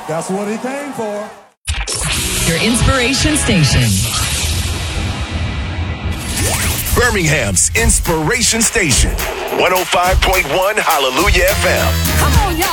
That's what he came for. Your inspiration station. Birmingham's inspiration station. 105.1 Hallelujah FM. Come on, y'all.